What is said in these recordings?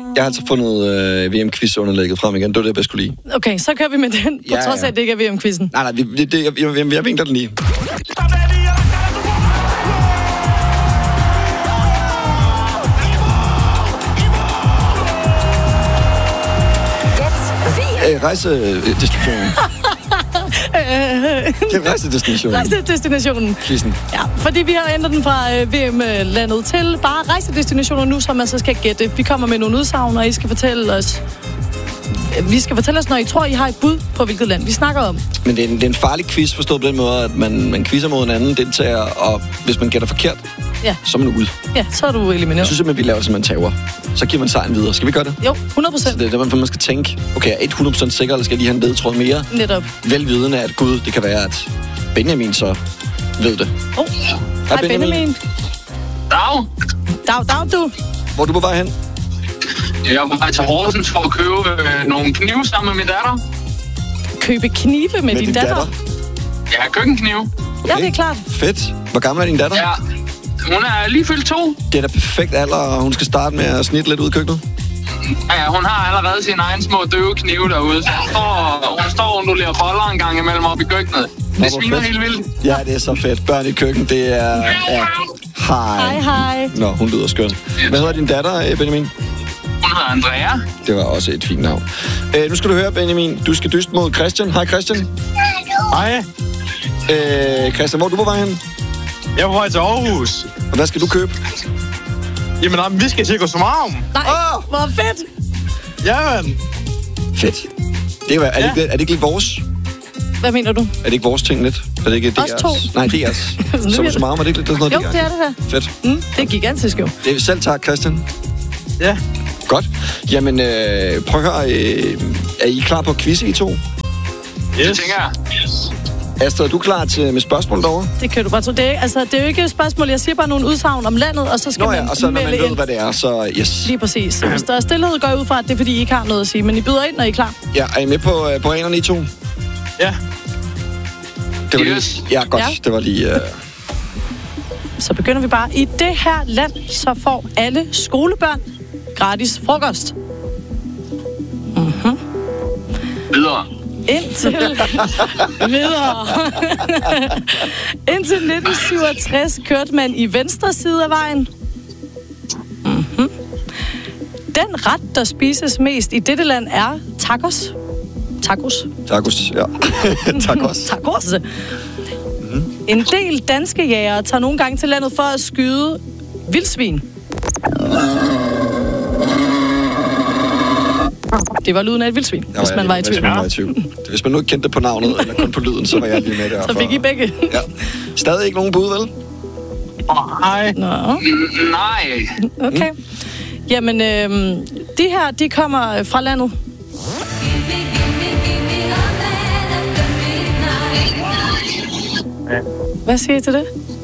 Jeg har altså fundet VM-quiz-underlægget frem igen. Det var det, jeg bedst kunne lide. Okay, så kører vi med den, på trods af, at det ikke er VM-quizzen. Nej, jeg vinkler den lige. Rejsedestinationen. Det er rejsedestinationen. Rejsedestinationen. Quizzen. Ja, fordi vi har ændret den fra VM-landet til bare rejsedestinationer nu, som man så skal gætte. Vi kommer med nogle udsagn, og I skal fortælle os... Vi skal fortælle os, når I tror, I har et bud på, hvilket land vi snakker om. Men det er en farlig quiz, forstået på den måde, at man quizzer mod en anden deltager, og hvis man gætter forkert, så er man ude. Ja, så er du elimineret. Jeg synes simpelthen, vi laver det som en taber. Så giver man sejren videre. Skal vi gøre det? Jo, 100%. Så det er derfor, man skal tænke, okay, er 100% sikker, eller skal jeg lige have en ledtråd mere? Netop. Velvidende, at gud, det kan være, at Benjamin så ved det. Hej Benjamin. Dag, du. Hvor er du på vej hen? Jeg er på vej til Horsens for at købe nogle knive sammen med min datter. Købe knive med din datter? Ja, køkkenknive. Okay. Ja, det er klart. Fedt. Hvor gammel er din datter? Ja, hun er lige fyldt 2. Det er da perfekt alder, og hun skal starte med at snitte lidt ud i køkkenet. Ja, hun har allerede sine egne små døve knive derude. Hun står og ondulerer boller en gang imellem op i køkkenet. Det sviner helt vildt. Ja, det er så fedt. Børn i køkken, det er... Ja. Hej. Nå, hun lyder skøn. Hvad hedder din datter, Benjamin? Hun hedder Andrea. Det var også et fint navn. Nu skal du høre, Benjamin. Du skal dyste mod Christian. Hej, Christian. Hej. Christian, hvor er du på vej hen? Jeg er på vej til Aarhus. Og hvad skal du købe? Jamen, vi skal til Kosmonaum. Nej, hvor fedt. Jamen. Fedt. Er det ikke lige vores? Hvad mener du? Er det ikke vores ting lidt? Er det ikke os to? Nej, det er jeres. Så meget, er det ikke lidt sådan noget? Jo, det er det der. Fedt. Det er gigantisk jo. Det er selv tak, Christian. Ja. Godt. Jamen, prøv at høre. Er I klar på at quizze, I to? Yes. Det tænker jeg. Astrid, er du klar med spørgsmål derovre? Det kan du bare tro. Det er jo ikke et spørgsmål. Jeg siger bare nogle udsagn om landet, og så skal man og så når man ved, hvad det er, så yes. Lige præcis. Hvis der er stillhed, går jeg ud fra, at det er, fordi I ikke har noget at sige. Men I byder ind, når I er klar. Ja, er I med på anerne, I to? Ja. Det var lige, ja, godt. Ja. Det var lige... Så begynder vi bare. I det her land, så får alle skolebørn gratis frokost. Videre. Indtil 1967 kørte man i venstre side af vejen. Den ret, der spises mest i dette land, er tacos. Tacos, ja. Tacos. En del danske jægere tager nogle gange til landet for at skyde vildsvin. Det var lyden af et vildsvin, hvis man var i tvivl. Hvis man nu ikke kendte det på navnet, eller kun på lyden, så var jeg lige med der. Så fik I begge. Ja. Stadig ikke nogen bud, vel? Nej. Nej. Okay. Jamen, de her, de kommer fra landet. Hvad siger I til det?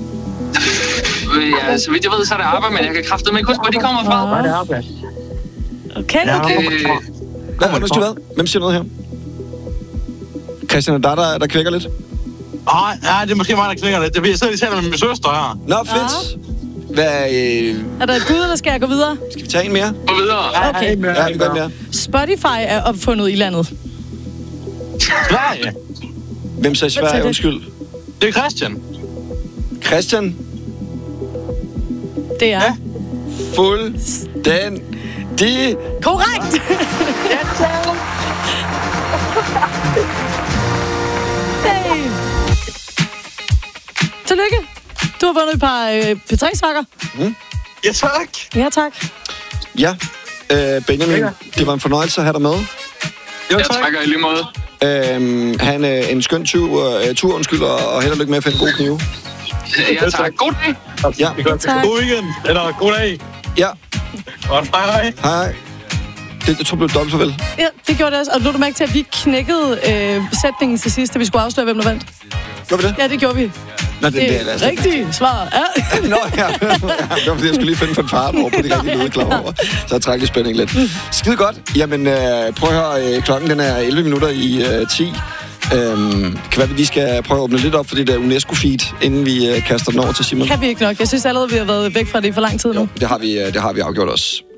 Ja, så vidt jeg ved, så er det arbejde, men jeg kan kraftedeme ikke huske, hvor de kommer fra. Nej, det er arbejde. Okay. Hvem siger noget her? Christian, er der kvækker lidt? Nej, det er måske mig, der kvækker lidt. Jeg sidder lige taler med min søster her. Nå, fedt. Er der et bud, eller skal jeg gå videre? Skal vi tage en mere? Gå videre. Okay. Ja, vi gør mere. Spotify er opfundet i landet. Sverige. Hvem sagde Sverige? Undskyld. Det er Christian. Christian? Det er... Ja. Fuldstændig... Korrekt! Hey. Tillykke. Du har vundet et par P3-sakker. Ja, tak. Ja, tak. Ja, Benjamin, det var en fornøjelse at have dig med. Jo, tak. Jeg trækker i lige måde. Han er en skøn tur, undskyld, og held og lykke med at finde gode knive. Ja, tak. God dag. Ja. Tak. God weekend. Eller god dag. Ja. Og hej. Hej. Det tror jeg blev dobbelt farvel. Ja, det gjorde det også. Og nu du mærke til, at vi knækkede sætningen til sidst, da vi skulle afsløre, hvem der vandt. Gjorde vi det? Ja, det gjorde vi. Nå, det er altså... rigtigt svar. Ja. Nå, ja. Det var fordi, jeg skulle lige finde fanfaren over på de rigtige lyde klar over. Så jeg trækker lige spænding lidt. Skide godt. Jamen, prøv at høre. Klokken den er 11 minutter i 10. Kan være, vi lige skal prøve at åbne lidt op for det der UNESCO-feed, inden vi kaster den over til Simon. Kan vi ikke nok. Jeg synes allerede, vi har været væk fra det for lang tid nu. Jo, det har vi afgjort også.